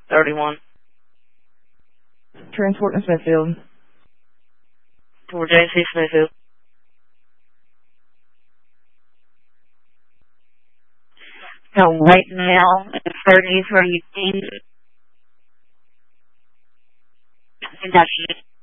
31. Transport in Smithfield. For JC Smithfield. So right now, it's 33 teams. Kentucky.